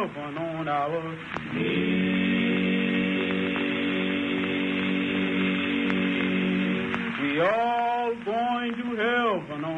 heaven on our knees. We all going to heaven on